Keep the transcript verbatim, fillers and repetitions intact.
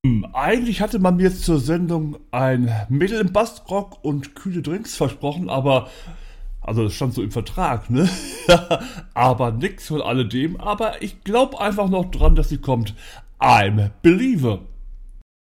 Hm, Eigentlich hatte man mir zur Sendung ein Mädel im Bastrock und kühle Drinks versprochen, aber, also das stand so im Vertrag, ne? Aber nix von alledem, aber ich glaube einfach noch dran, dass sie kommt. I'm a Believer.